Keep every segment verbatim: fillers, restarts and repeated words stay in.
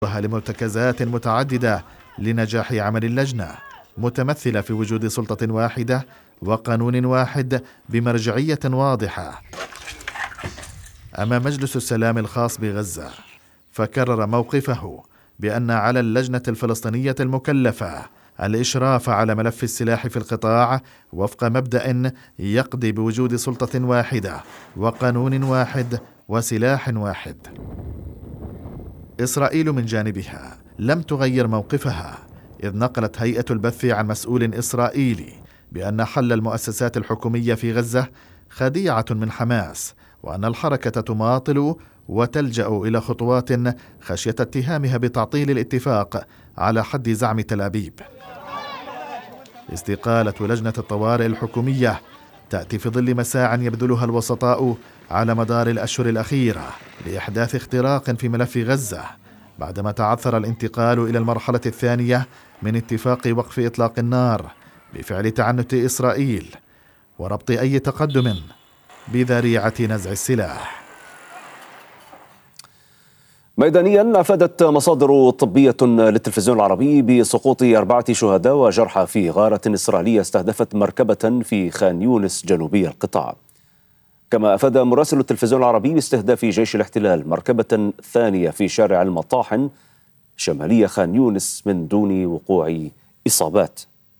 لمرتكزات متعددة لنجاح عمل اللجنة، متمثلة في وجود سلطة واحدة وقانون واحد بمرجعية واضحة أمام مجلس السلام الخاص بغزة. فكرر موقفه بأن على اللجنة الفلسطينية المكلفة الإشراف على ملف السلاح في القطاع وفق مبدأ يقضي بوجود سلطة واحدة وقانون واحد وسلاح واحد. إسرائيل من جانبها لم تغير موقفها، إذ نقلت هيئة البث عن مسؤول إسرائيلي بأن حل المؤسسات الحكومية في غزة خديعة من حماس، وأن الحركة تماطل وتلجأ إلى خطوات خشية اتهامها بتعطيل الاتفاق على حد زعم تل أبيب. استقالة لجنة الطوارئ الحكومية تأتي في ظل مساع يبذلها الوسطاء على مدار الأشهر الأخيرة لإحداث اختراق في ملف غزة، بعدما تعثر الانتقال إلى المرحلة الثانية من اتفاق وقف إطلاق النار بفعل تعنت إسرائيل وربط أي تقدم بذريعة نزع السلاح. ميدانيا أفادت مصادر طبية للتلفزيون العربي بسقوط أربعة شهداء وجرحى في غارة إسرائيلية استهدفت مركبة في خان يونس جنوبي القطاع. كما أفاد مراسل التلفزيون العربي باستهداف جيش الاحتلال مركبة ثانية في شارع المطاحن شمالية خان يونس من دون وقوع إصابات.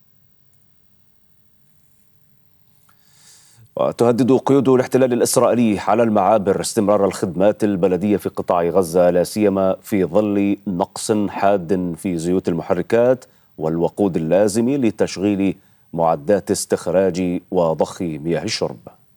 وتهدد قيود الاحتلال الإسرائيلي على المعابر استمرار الخدمات البلدية في قطاع غزة، لا سيما في ظل نقص حاد في زيوت المحركات والوقود اللازم لتشغيل معدات استخراج وضخ مياه الشرب.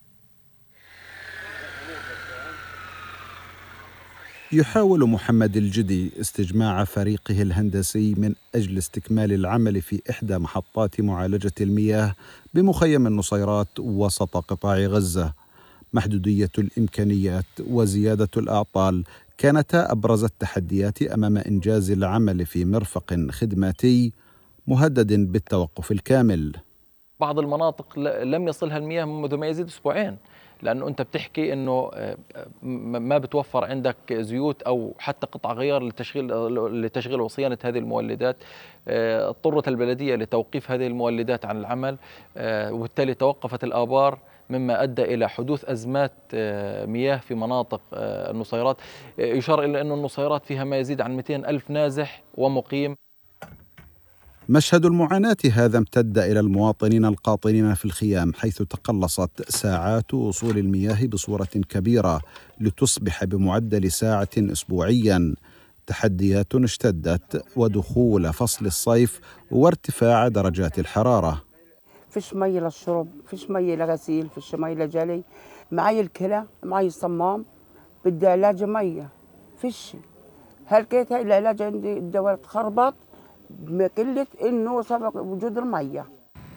يحاول محمد الجدي استجماع فريقه الهندسي من أجل استكمال العمل في إحدى محطات معالجة المياه بمخيم النصيرات وسط قطاع غزة. محدودية الإمكانيات وزيادة الأعطال كانتا أبرز التحديات أمام إنجاز العمل في مرفق خدماتي مهدد بالتوقف الكامل. بعض المناطق لم يصلها المياه منذ ما يزيد أسبوعين، لأنه أنت بتحكي أنه ما بتوفر عندك زيوت أو حتى قطع غيار لتشغيل لتشغيل وصيانة هذه المولدات. اضطرت البلدية لتوقيف هذه المولدات عن العمل، وبالتالي توقفت الآبار، مما أدى إلى حدوث أزمات مياه في مناطق النصيرات. يشار إلى أن النصيرات فيها ما يزيد عن مئتين ألف نازح ومقيم. مشهد المعاناة هذا امتد إلى المواطنين القاطنين في الخيام، حيث تقلصت ساعات وصول المياه بصورة كبيرة لتصبح بمعدل ساعة أسبوعيا. تحديات اشتدت ودخول فصل الصيف وارتفاع درجات الحرارة. فيش مي للشرب، فيش مي لغسيل، فيش مي لجلي، معي الكلى، معي الصمام، بدي علاج مية، فيش. هلكيت هاي العلاج عندي الدواء تخربط بقلة إنه سبب وجود المية.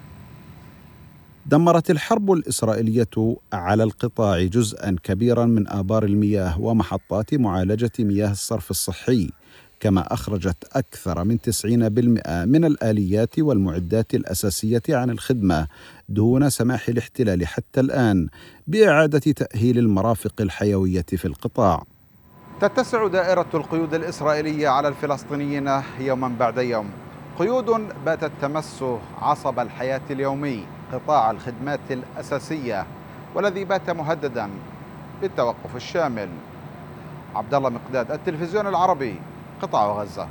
دمرت الحرب الإسرائيلية على القطاع جزءا كبيرا من آبار المياه ومحطات معالجة مياه الصرف الصحي، كما أخرجت أكثر من تسعين بالمئة من الآليات والمعدات الأساسية عن الخدمة دون سماح الاحتلال حتى الآن بإعادة تأهيل المرافق الحيوية في القطاع. تتسع دائرة القيود الإسرائيلية على الفلسطينيين يوما بعد يوم، قيود باتت تمس عصب الحياة اليومي، قطاع الخدمات الأساسية، والذي بات مهددا بالتوقف الشامل. عبد الله مقداد، التلفزيون العربي، قطاع غزة.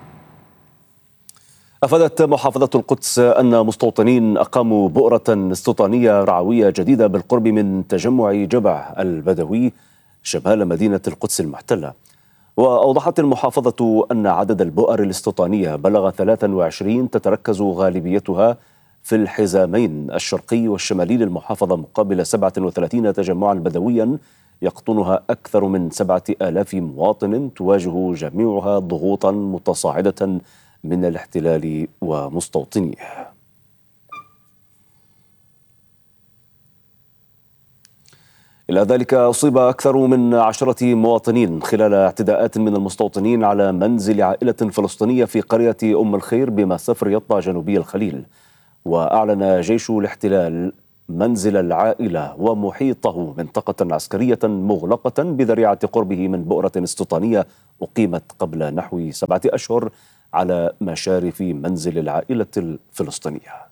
أفادت محافظة القدس أن مستوطنين أقاموا بؤرة استيطانية رعوية جديدة بالقرب من تجمع جبع البدوي شمال مدينة القدس المحتلة. وأوضحت المحافظة أن عدد البؤر الاستيطانية بلغ ثلاثة وعشرين، تتركز غالبيتها في الحزامين الشرقي والشمالي للمحافظة، مقابل سبعة وثلاثين تجمعا بدويا يقطنها أكثر من سبعة آلاف مواطن تواجه جميعها ضغوطا متصاعدة من الاحتلال ومستوطنيه. إلى ذلك أصيب أكثر من عشرة مواطنين خلال اعتداءات من المستوطنين على منزل عائلة فلسطينية في قرية أم الخير بمسافر يطا جنوبي الخليل. وأعلن جيش الاحتلال منزل العائلة ومحيطه منطقة عسكرية مغلقة بذريعة قربه من بؤرة استيطانية أقيمت قبل نحو سبعة أشهر على مشارف منزل العائلة الفلسطينية.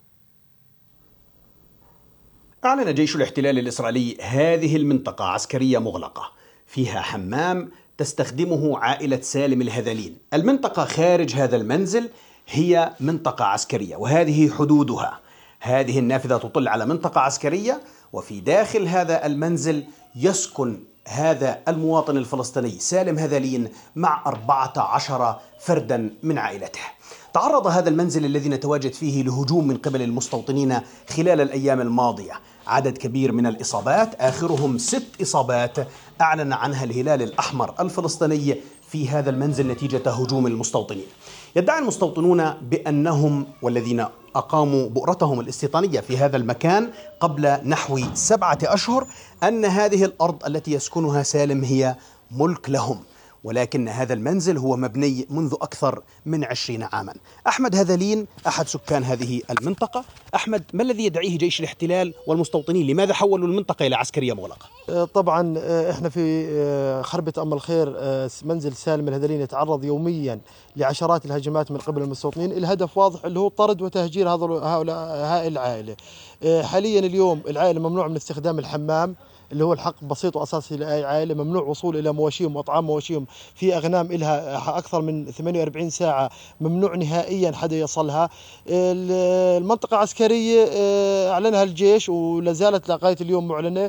أعلن جيش الاحتلال الإسرائيلي هذه المنطقة عسكرية مغلقة فيها حمام تستخدمه عائلة سالم الهذلين. المنطقة خارج هذا المنزل هي منطقة عسكرية وهذه حدودها. هذه النافذة تطل على منطقة عسكرية، وفي داخل هذا المنزل يسكن هذا المواطن الفلسطيني سالم هذلين مع أربعة عشر فردا من عائلته. تعرض هذا المنزل الذي نتواجد فيه لهجوم من قبل المستوطنين خلال الأيام الماضية. عدد كبير من الإصابات، آخرهم ست إصابات أعلن عنها الهلال الأحمر الفلسطيني في هذا المنزل نتيجة هجوم المستوطنين. يدعي المستوطنون بأنهم والذين أقاموا بؤرتهم الاستيطانية في هذا المكان قبل نحو سبعة أشهر أن هذه الأرض التي يسكنها سالم هي ملك لهم، ولكن هذا المنزل هو مبني منذ أكثر من عشرين عاما. أحمد هذلين أحد سكان هذه المنطقة. أحمد، ما الذي يدعيه جيش الاحتلال والمستوطنين؟ لماذا حولوا المنطقة إلى عسكرية مغلقة؟ طبعا احنا في خربة أم الخير منزل سالم الهذلين يتعرض يوميا لعشرات الهجمات من قبل المستوطنين. الهدف واضح اللي هو طرد وتهجير هؤلاء هاي العائلة. حاليا اليوم العائلة ممنوع من استخدام الحمام اللي هو الحق بسيط وأساسي لأي عائلة. ممنوع وصول إلى مواشيهم وأطعام مواشيهم. في أغنام إلها أكثر من ثمانية وأربعين ساعة ممنوع نهائيا حدا يصلها. المنطقة عسكرية أعلنها الجيش ولا زالت لغاية اليوم معلنة.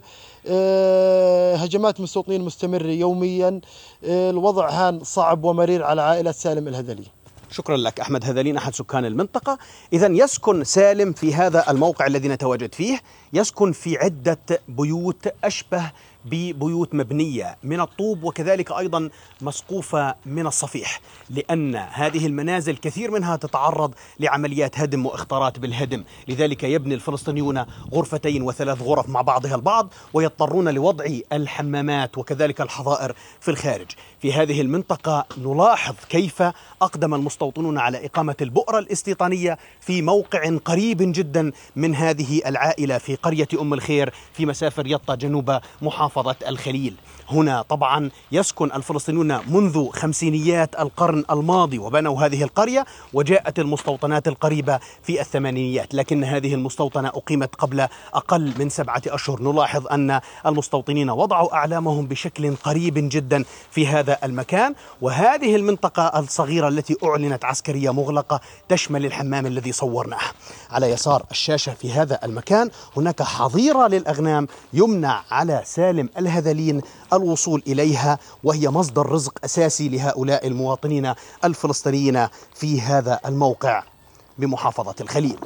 هجمات مستوطنين مستمرة يوميا. الوضع هان صعب ومرير على عائلة سالم الهذلين. شكرا لك أحمد هذلين أحد سكان المنطقة. إذن يسكن سالم في هذا الموقع الذي نتواجد فيه، يسكن في عدة بيوت أشبه ببيوت مبنية من الطوب وكذلك أيضا مسقوفة من الصفيح، لأن هذه المنازل كثير منها تتعرض لعمليات هدم وإخطارات بالهدم. لذلك يبني الفلسطينيون غرفتين وثلاث غرف مع بعضها البعض ويضطرون لوضع الحمامات وكذلك الحظائر في الخارج. في هذه المنطقة نلاحظ كيف أقدم المستوطنون على إقامة البؤرة الاستيطانية في موقع قريب جدا من هذه العائلة في قرية أم الخير في مسافة ريطة جنوب محافظة الخليل. هنا طبعا يسكن الفلسطينيون منذ خمسينيات القرن الماضي وبنوا هذه القرية، وجاءت المستوطنات القريبة في الثمانينيات، لكن هذه المستوطنة أقيمت قبل أقل من سبعة أشهر. نلاحظ أن المستوطنين وضعوا أعلامهم بشكل قريب جدا في هذا المكان. وهذه المنطقة الصغيرة التي أعلنت عسكرية مغلقة تشمل الحمام الذي صورناه. على يسار الشاشة في هذا المكان هناك حظيرة للأغنام يمنع على سالم الهذلين الوصول إليها، وهي مصدر رزق أساسي لهؤلاء المواطنين الفلسطينيين في هذا الموقع بمحافظة الخليل.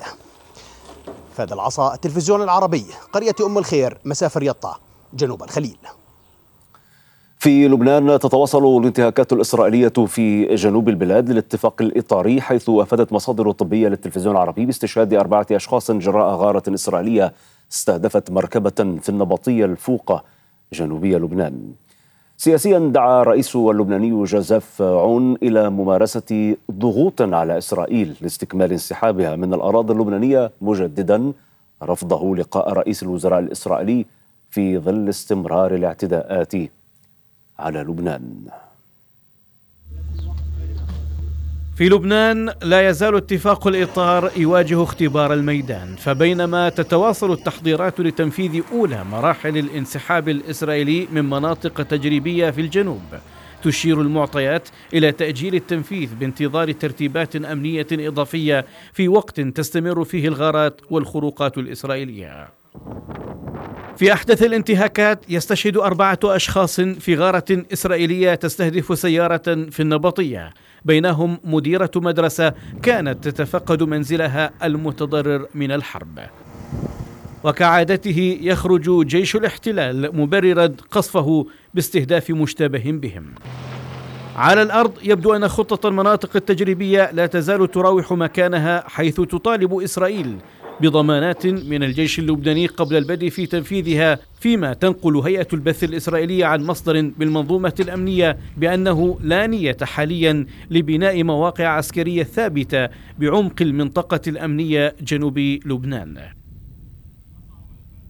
فهد العصا، التلفزيون العربي، قرية أم الخير، مسافة ريطة، جنوب الخليل. في لبنان تتواصل الانتهاكات الإسرائيلية في جنوب البلاد للاتفاق الإطاري، حيث أفادت مصادر طبية للتلفزيون العربي باستشهاد أربعة أشخاص جراء غارة إسرائيلية استهدفت مركبة في النبطية الفوقة جنوبية لبنان. سياسيا دعا الرئيس اللبناني جوزيف عون إلى ممارسة ضغوط على إسرائيل لاستكمال انسحابها من الأراضي اللبنانية، مجددا رفضه لقاء رئيس الوزراء الإسرائيلي في ظل استمرار الاعتداءات على لبنان. في لبنان لا يزال اتفاق الإطار يواجه اختبار الميدان، فبينما تتواصل التحضيرات لتنفيذ أولى مراحل الانسحاب الإسرائيلي من مناطق تجريبية في الجنوب، تشير المعطيات إلى تأجيل التنفيذ بانتظار ترتيبات أمنية إضافية في وقت تستمر فيه الغارات والخروقات الإسرائيلية. في أحدث الانتهاكات يستشهد أربعة أشخاص في غارة إسرائيلية تستهدف سيارة في النبطية، بينهم مديرة مدرسة كانت تتفقد منزلها المتضرر من الحرب. وكعادته يخرج جيش الاحتلال مبررا قصفه باستهداف مشتبه بهم. على الأرض يبدو أن خطة المناطق التجريبية لا تزال تراوح مكانها، حيث تطالب إسرائيل بضمانات من الجيش اللبناني قبل البدء في تنفيذها، فيما تنقل هيئة البث الإسرائيلية عن مصدر بالمنظومة الأمنية بأنه لا نية حاليا لبناء مواقع عسكرية ثابتة بعمق المنطقة الأمنية جنوب لبنان.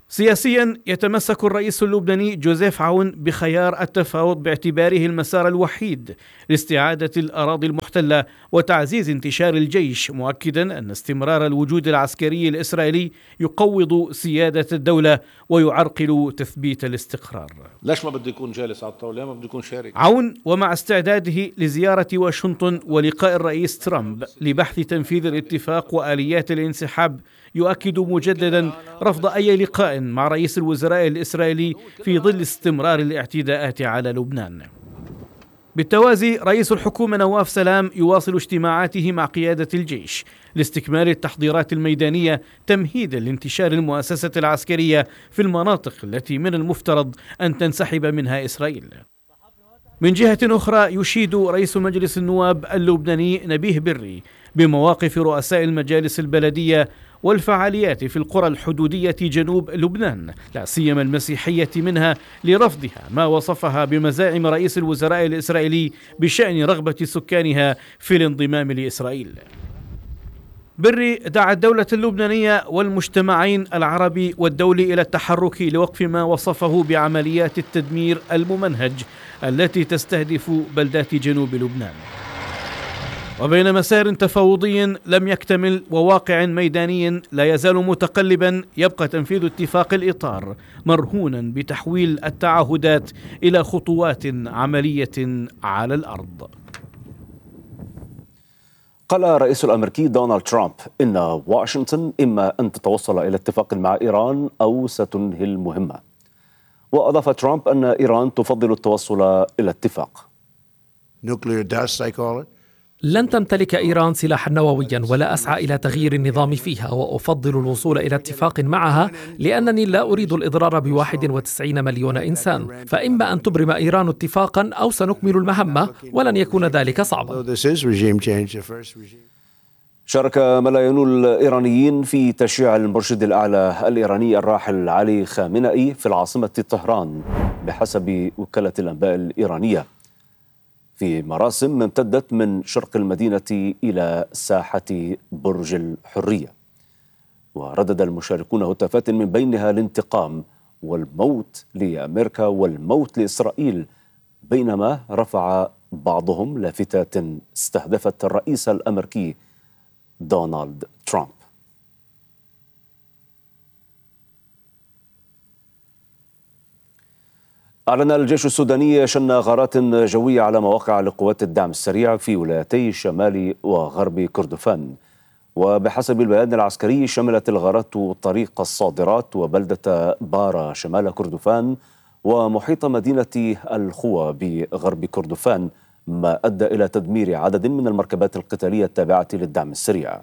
سياسيا يتمسك الرئيس اللبناني جوزيف عون بخيار التفاوض باعتباره المسار الوحيد لاستعادة الأراضي المحتلة وتعزيز انتشار الجيش، مؤكدا أن استمرار الوجود العسكري الإسرائيلي يقوض سيادة الدولة ويعرقل تثبيت الاستقرار. ليش ما بده يكون جالس على الطاولة؟ ما بده يكون شارك. عون ومع استعداده لزيارة واشنطن ولقاء الرئيس ترامب لبحث تنفيذ الاتفاق وآليات الانسحاب، يؤكد مجددا رفض أي لقاء مع رئيس الوزراء الإسرائيلي في ظل استمرار الاعتداءات على لبنان. بالتوازي رئيس الحكومة نواف سلام يواصل اجتماعاته مع قيادة الجيش لاستكمال التحضيرات الميدانية تمهيدا لانتشار المؤسسة العسكرية في المناطق التي من المفترض أن تنسحب منها إسرائيل. من جهة أخرى يشيد رئيس مجلس النواب اللبناني نبيه بري بمواقف رؤساء المجالس البلدية والفعاليات في القرى الحدودية جنوب لبنان، لا سيما المسيحية منها، لرفضها ما وصفها بمزاعم رئيس الوزراء الإسرائيلي بشأن رغبة سكانها في الانضمام لإسرائيل. بري دعا الدولة اللبنانية والمجتمعين العربي والدولي إلى التحرك لوقف ما وصفه بعمليات التدمير الممنهج التي تستهدف بلدات جنوب لبنان. وبين مسار تفاوضي لم يكتمل وواقع ميداني لا يزال متقلبا، يبقى تنفيذ اتفاق الإطار مرهونا بتحويل التعهدات إلى خطوات عملية على الأرض. قال الرئيس الأمريكي دونالد ترامب إن واشنطن إما أن تتوصل إلى اتفاق مع إيران أو ستنهي المهمة. وأضاف ترامب أن إيران تفضل التوصل إلى اتفاق. لن تمتلك إيران سلاحا نوويا ولا أسعى إلى تغيير النظام فيها، وأفضل الوصول إلى اتفاق معها لأنني لا أريد الإضرار بواحد وتسعين مليون إنسان. فإما أن تبرم إيران اتفاقا أو سنكمل المهمة، ولن يكون ذلك صعبا. شارك ملايين الإيرانيين في تشييع المرشد الأعلى الإيراني الراحل علي خامنئي في العاصمة طهران بحسب وكالة الأنباء الإيرانية، في مراسم امتدت من شرق المدينة إلى ساحة برج الحرية. وردد المشاركون هتافات من بينها الانتقام والموت لأمريكا والموت لإسرائيل، بينما رفع بعضهم لافتات استهدفت الرئيس الأمريكي دونالد ترامب. أعلن الجيش السوداني شن غارات جوية على مواقع لقوات الدعم السريع في ولايتي شمال وغرب كردفان. وبحسب البيان العسكري شملت الغارات طريق الصادرات وبلدة بارا شمال كردفان ومحيط مدينة الخوة بغرب كردفان، ما أدى إلى تدمير عدد من المركبات القتالية التابعة للدعم السريع.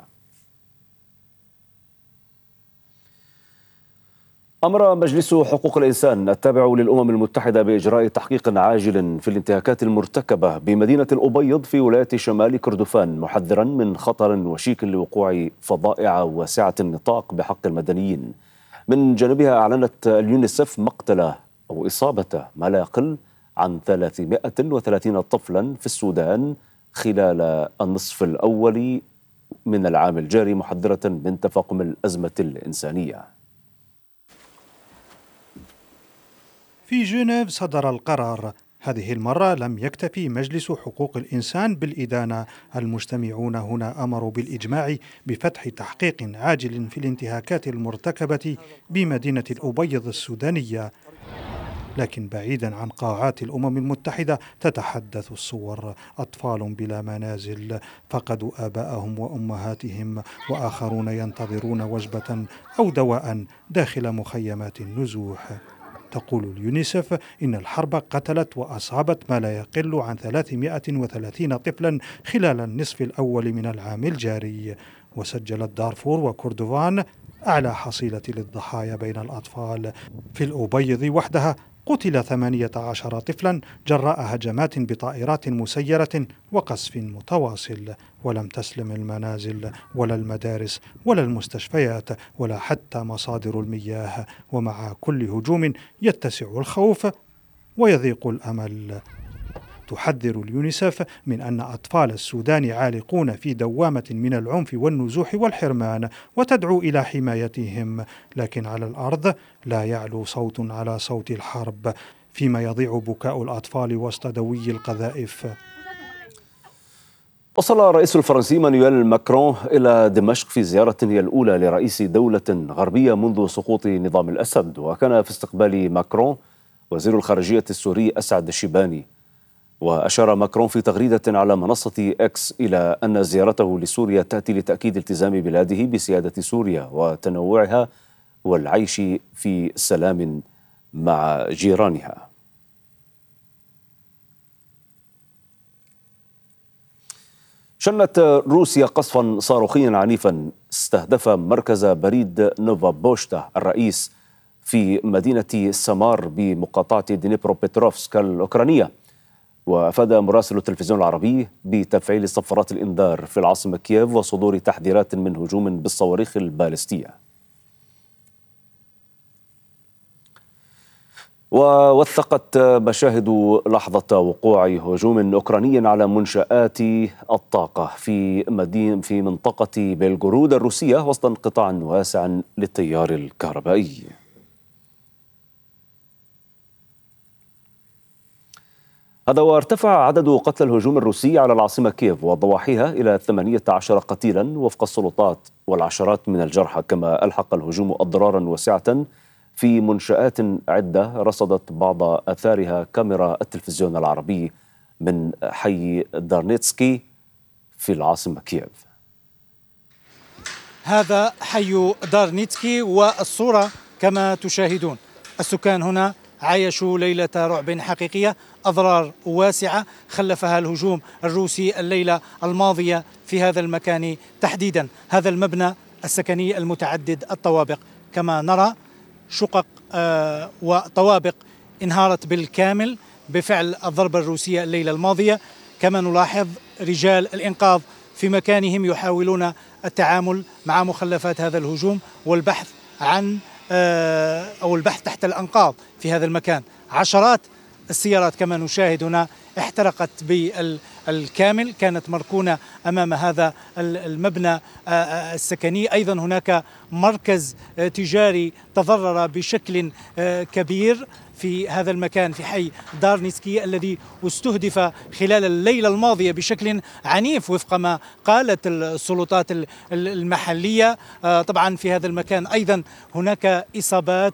أمر مجلس حقوق الإنسان التابع للأمم المتحدة بإجراء تحقيق عاجل في الانتهاكات المرتكبة بمدينة الأبيض في ولاية شمال كردفان، محذرا من خطر وشيك لوقوع فظائع واسعة النطاق بحق المدنيين. من جانبها أعلنت اليونيسف مقتل أو إصابة ما لا يقل عن ثلاثمائة وثلاثين طفلا في السودان خلال النصف الأول من العام الجاري، محذرة من تفاقم الأزمة الإنسانية. في جنيف صدر القرار. هذه المرة لم يكتفي مجلس حقوق الإنسان بالإدانة، المجتمعون هنا أمروا بالإجماع بفتح تحقيق عاجل في الانتهاكات المرتكبة بمدينة الأبيض السودانية. لكن بعيدا عن قاعات الأمم المتحدة تتحدث الصور: أطفال بلا منازل فقدوا آباءهم وأمهاتهم، وآخرون ينتظرون وجبة أو دواء داخل مخيمات النزوح. تقول اليونيسف إن الحرب قتلت وأصابت ما لا يقل عن ثلاثمائة وثلاثين طفلا خلال النصف الأول من العام الجاري، وسجلت دارفور وكردفان أعلى حصيلة للضحايا بين الأطفال. في الأبيض وحدها قتل ثمانية عشر طفلا جراء هجمات بطائرات مسيرة وقصف متواصل، ولم تسلم المنازل ولا المدارس ولا المستشفيات ولا حتى مصادر المياه، ومع كل هجوم يتسع الخوف ويضيق الأمل. تحذر اليونيسف من أن أطفال السودان عالقون في دوامة من العنف والنزوح والحرمان، وتدعو إلى حمايتهم، لكن على الأرض لا يعلو صوت على صوت الحرب، فيما يضيع بكاء الأطفال وسط دوي القذائف. وصل الرئيس الفرنسي مانويل ماكرون إلى دمشق في زيارة هي الأولى لرئيس دولة غربية منذ سقوط نظام الأسد، وكان في استقبال ماكرون وزير الخارجية السوري أسعد الشيباني. وأشار ماكرون في تغريدة على منصة إكس إلى أن زيارته لسوريا تأتي لتأكيد التزام بلاده بسيادة سوريا وتنوعها والعيش في سلام مع جيرانها. شنت روسيا قصفا صاروخيا عنيفا استهدف مركز بريد نوفا بوشتا الرئيس في مدينة سمار بمقاطعة دنيبروبيتروفسك الأوكرانية. وأفاد مراسل التلفزيون العربي بتفعيل صفارات الإنذار في العاصمة كييف وصدور تحذيرات من هجوم بالصواريخ البالستية. ووثقت مشاهد لحظة وقوع هجوم أوكراني على منشآت الطاقة في مدينة في منطقة بيلغورود الروسية وسط انقطاع واسع للتيار الكهربائي. هذا وارتفع عدد قتلى الهجوم الروسي على العاصمة كييف وضواحيها إلى ثمانية عشر قتيلا وفق السلطات، والعشرات من الجرحى، كما ألحق الهجوم أضرارا واسعة في منشآت عدة رصدت بعض آثارها كاميرا التلفزيون العربي من حي دارنيتسكي في العاصمة كييف. هذا حي دارنيتسكي، والصورة كما تشاهدون. السكان هنا عايشوا ليلة رعب حقيقية، أضرار واسعة خلفها الهجوم الروسي الليلة الماضية في هذا المكان تحديدا، هذا المبنى السكني المتعدد الطوابق. كما نرى شقق آه وطوابق انهارت بالكامل بفعل الضربة الروسية الليلة الماضية. كما نلاحظ رجال الإنقاذ في مكانهم يحاولون التعامل مع مخلفات هذا الهجوم والبحث عن آه أو البحث تحت الأنقاض في هذا المكان. عشرات السيارات كما نشاهد هنا احترقت بالكامل، كانت مركونة أمام هذا المبنى السكني. أيضا هناك مركز تجاري تضرر بشكل كبير في هذا المكان في حي دارنيتسكي الذي استهدف خلال الليلة الماضية بشكل عنيف وفق ما قالت السلطات المحلية. طبعا في هذا المكان أيضا هناك إصابات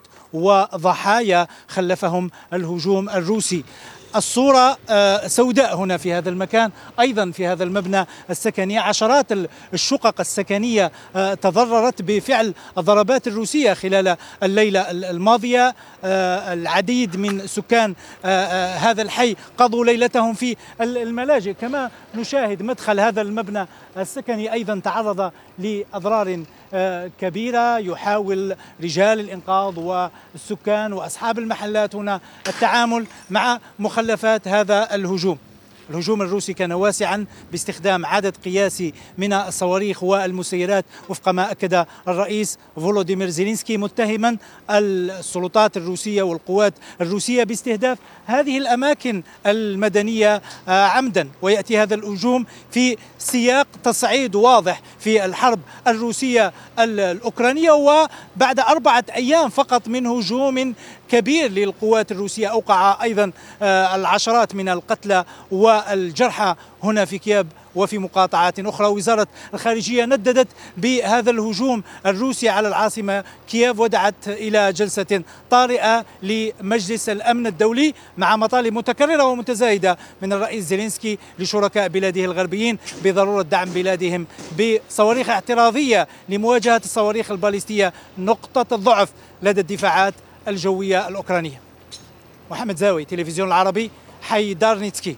وضحايا خلفهم الهجوم الروسي. الصورة سوداء هنا في هذا المكان، أيضا في هذا المبنى السكني عشرات الشقق السكنية تضررت بفعل الضربات الروسية خلال الليلة الماضية. العديد من سكان هذا الحي قضوا ليلتهم في الملاجئ. كما نشاهد مدخل هذا المبنى السكني أيضا تعرض لأضرار كبيرة. يحاول رجال الإنقاذ والسكان وأصحاب المحلات هنا التعامل مع مخلفات هذا الهجوم. الهجوم الروسي كان واسعا باستخدام عدد قياسي من الصواريخ والمسيرات وفق ما أكد الرئيس فولوديمير زيلينسكي، متهما السلطات الروسية والقوات الروسية باستهداف هذه الأماكن المدنية عمدا. ويأتي هذا الهجوم في سياق تصعيد واضح في الحرب الروسية الأوكرانية، وبعد أربعة أيام فقط من هجوم كبير للقوات الروسية أوقع أيضا العشرات من القتلى والجرحى هنا في كييف وفي مقاطعات أخرى. وزارة الخارجية نددت بهذا الهجوم الروسي على العاصمة كييف ودعت إلى جلسة طارئة لمجلس الأمن الدولي مع مطالب متكررة ومتزايدة من الرئيس زيلينسكي لشركاء بلاده الغربيين بضرورة دعم بلادهم بصواريخ اعتراضية لمواجهة الصواريخ البالستية نقطة الضعف لدى الدفاعات الجوية الأوكرانية. محمد زاوي، تلفزيون العربي، حي دارنيتسكي،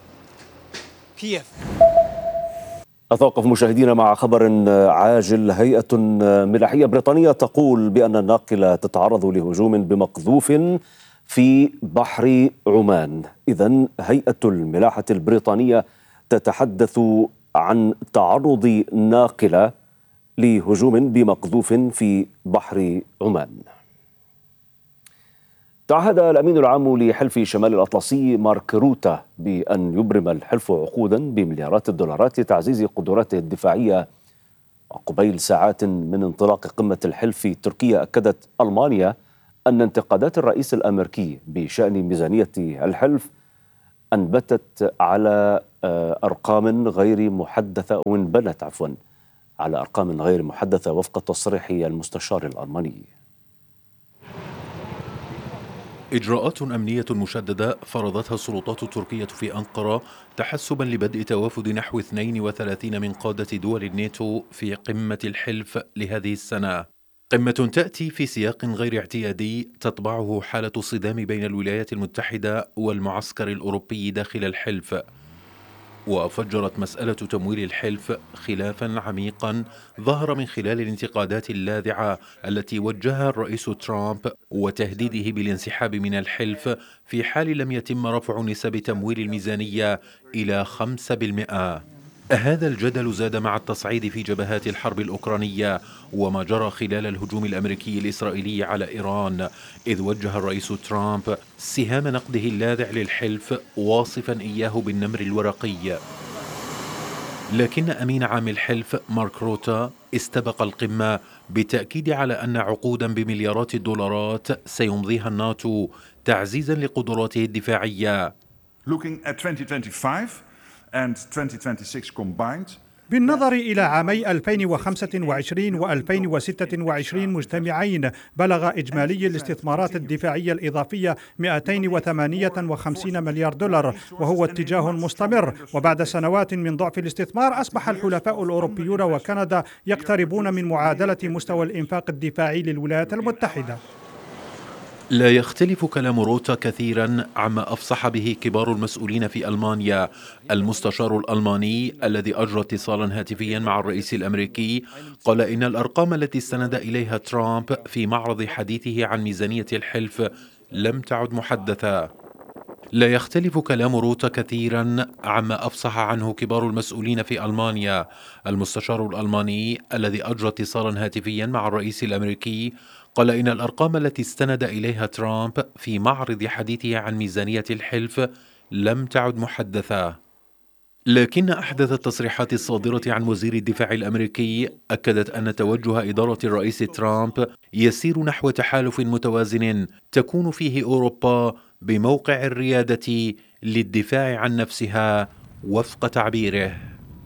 كييف. أتوقف مشاهدينا مع خبر عاجل. هيئة ملاحية بريطانية تقول بأن الناقلة تتعرض لهجوم بمقذوف في بحر عمان. إذن هيئة الملاحة البريطانية تتحدث عن تعرض ناقلة لهجوم بمقذوف في بحر عمان. تعهد الأمين العام لحلف شمال الأطلسي مارك روتا بأن يبرم الحلف عقودا بمليارات الدولارات لتعزيز قدراته الدفاعية. قبيل ساعات من انطلاق قمة الحلف في تركيا، أكدت ألمانيا أن انتقادات الرئيس الأمريكي بشأن ميزانية الحلف أنبتت على أرقام غير محدثة أو انبنت عفوا على أرقام غير محدثة وفق تصريح المستشار الألماني. إجراءات أمنية مشددة فرضتها السلطات التركية في أنقرة تحسبا لبدء توافد نحو اثنين وثلاثين من قادة دول الناتو في قمة الحلف لهذه السنة. قمة تأتي في سياق غير اعتيادي تتبعه حالة صدام بين الولايات المتحدة والمعسكر الأوروبي داخل الحلف. وفجرت مسألة تمويل الحلف خلافا عميقا ظهر من خلال الانتقادات اللاذعة التي وجهها الرئيس ترامب وتهديده بالانسحاب من الحلف في حال لم يتم رفع نسب تمويل الميزانية إلى خمسة بالمئة. هذا الجدل زاد مع التصعيد في جبهات الحرب الأوكرانية وما جرى خلال الهجوم الأمريكي الإسرائيلي على إيران، إذ وجه الرئيس ترامب سهام نقده اللاذع للحلف واصفا إياه بالنمر الورقي. لكن أمين عام الحلف مارك روتا استبق القمة بالتأكيد على أن عقودا بمليارات الدولارات سيمضيها الناتو تعزيزا لقدراته الدفاعية. Looking at twenty twenty-five and twenty twenty-six combined. بالنظر إلى عامي ألفين وخمسة وعشرين وألفين وستة وعشرين مجتمعين، بلغ إجمالي الاستثمارات الدفاعية الإضافية مئتين وثمانية وخمسين مليار دولار، وهو اتجاه مستمر. وبعد سنوات من ضعف الاستثمار أصبح الحلفاء الأوروبيون وكندا يقتربون من معادلة مستوى الإنفاق الدفاعي للولايات المتحدة. لا يختلف كلام روتا كثيرا عما أفصح به كبار المسؤولين في ألمانيا. المستشار الألماني الذي أجرى اتصالا هاتفيا مع الرئيس الأمريكي قال إن الأرقام التي استند إليها ترامب في معرض حديثه عن ميزانية الحلف لم تعد محدثة. لا يختلف كلام روتا كثيرا عما أفصح عنه كبار المسؤولين في ألمانيا. المستشار الألماني الذي أجرى اتصالا هاتفيا مع الرئيس الأمريكي قال إن الأرقام التي استند إليها ترامب في معرض حديثه عن ميزانية الحلف لم تعد محدثة. لكن أحدث التصريحات الصادرة عن وزير الدفاع الأمريكي أكدت أن توجه إدارة الرئيس ترامب يسير نحو تحالف متوازن تكون فيه أوروبا بموقع الريادة للدفاع عن نفسها وفق تعبيره.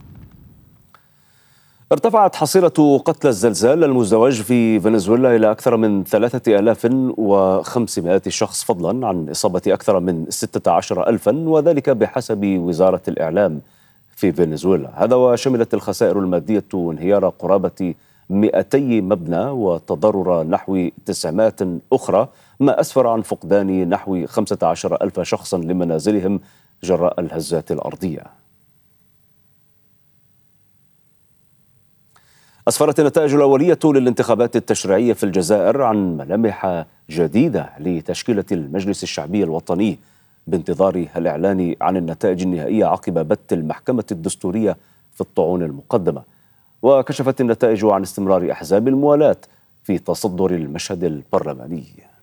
ارتفعت حصيلة قتلى الزلزال المزدوج في فنزويلا إلى أكثر من ثلاثة آلاف وخمسمائة شخص، فضلا عن إصابة أكثر من ستة عشر ألفا، وذلك بحسب وزارة الإعلام في فنزويلا. هذا وشملت الخسائر المادية انهيار قرابة مئتي مبنى وتضرر نحو تسعمائة أخرى، ما أسفر عن فقدان نحو خمسة عشر ألف شخصا لمنازلهم جراء الهزات الأرضية. أسفرت النتائج الأولية للانتخابات التشريعية في الجزائر عن ملامح جديدة لتشكيلة المجلس الشعبي الوطني بانتظار الإعلان عن النتائج النهائية عقب بت المحكمة الدستورية في الطعون المقدمة. وكشفت النتائج عن استمرار أحزاب الموالاة في تصدر المشهد البرلماني.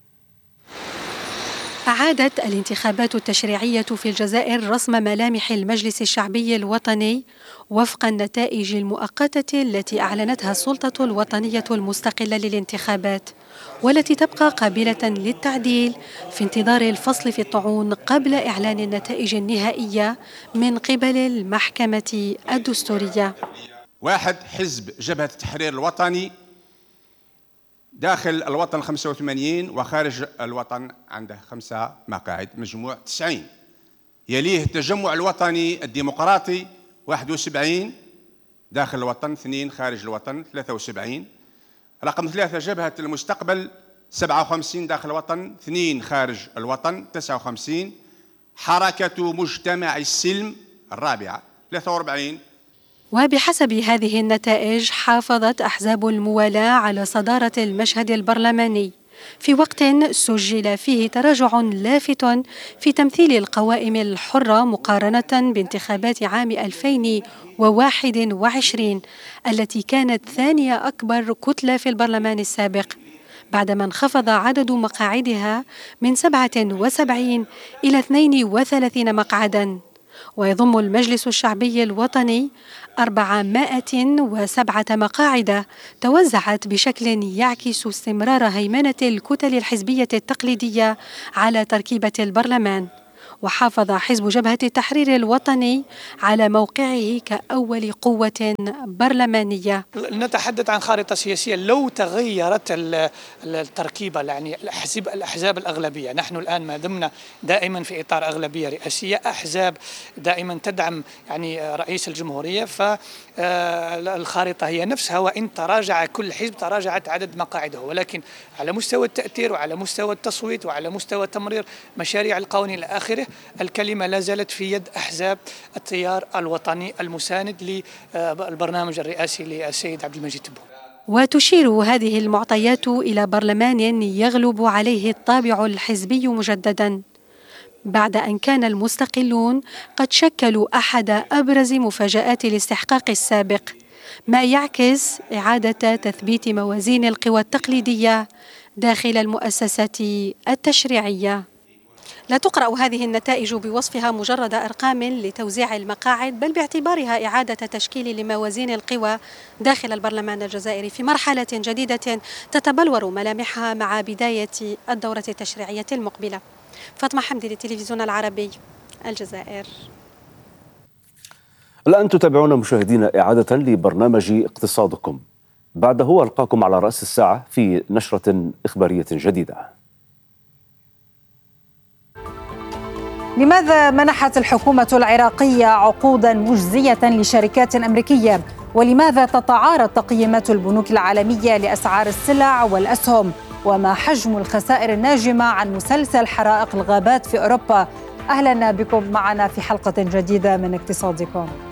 أعادت الانتخابات التشريعية في الجزائر رسم ملامح المجلس الشعبي الوطني وفق النتائج المؤقتة التي أعلنتها السلطة الوطنية المستقلة للانتخابات، والتي تبقى قابلة للتعديل في انتظار الفصل في الطعون قبل إعلان النتائج النهائية من قبل المحكمة الدستورية. واحد، حزب جبهة التحرير الوطني داخل الوطن خمسة وثمانين وخارج الوطن عنده خمسة مقاعد، مجموع تسعين. يليه التجمع الوطني الديمقراطي واحد وسبعين داخل الوطن، اثنين خارج الوطن ثلاثة وسبعين. رقم ثلاثة جبهة المستقبل سبعة وخمسين داخل الوطن، اثنين خارج الوطن تسعة وخمسين. حركة مجتمع السلم الرابعة ثلاثة وأربعين. وبحسب هذه النتائج حافظت أحزاب الموالاة على صدارة المشهد البرلماني في وقت سجل فيه تراجع لافت في تمثيل القوائم الحرة مقارنة بانتخابات عام ألفين وواحد وعشرين التي كانت ثانية أكبر كتلة في البرلمان السابق، بعدما انخفض عدد مقاعدها من سبعة وسبعين إلى اثنين وثلاثين مقعدا. ويضم المجلس الشعبي الوطني أربعمائة وسبعة مقاعد توزعت بشكل يعكس استمرار هيمنة الكتل الحزبية التقليدية على تركيبة البرلمان. وحافظ حزب جبهة التحرير الوطني على موقعه كأول قوة برلمانية. نتحدث عن خارطة سياسية لو تغيرت التركيبة، يعني الأحزاب الأحزاب الأغلبية. نحن الآن ما دمنا دائما في إطار أغلبية رئاسية، أحزاب دائما تدعم يعني رئيس الجمهورية، فالخارطة هي نفسها، وإن تراجع كل حزب تراجعت عدد مقاعده، ولكن على مستوى التأثير وعلى مستوى التصويت وعلى مستوى تمرير مشاريع القوانين إلى آخره، الكلمة لا زالت في يد أحزاب التيار الوطني المساند للبرنامج الرئاسي للسيد عبد المجيد تبون. وتشير هذه المعطيات إلى برلمان يغلب عليه الطابع الحزبي مجددا، بعد أن كان المستقلون قد شكلوا أحد أبرز مفاجآت الاستحقاق السابق، ما يعكس إعادة تثبيت موازين القوى التقليدية داخل المؤسسات التشريعية. لا تقرأ هذه النتائج بوصفها مجرد أرقام لتوزيع المقاعد، بل باعتبارها إعادة تشكيل لموازين القوى داخل البرلمان الجزائري في مرحلة جديدة تتبلور ملامحها مع بداية الدورة التشريعية المقبلة. فاطمة حمدي للتلفزيون العربي، الجزائر. الآن تتابعون مشاهدينا إعادة لبرنامج اقتصادكم، بعده ألقاكم على رأس الساعة في نشرة إخبارية جديدة. لماذا منحت الحكومة العراقية عقودا مجزية لشركات أمريكية؟ ولماذا تتعارض تقييمات البنوك العالمية لأسعار السلع والأسهم؟ وما حجم الخسائر الناجمة عن مسلسل حرائق الغابات في أوروبا؟ أهلا بكم معنا في حلقة جديدة من اقتصادكم.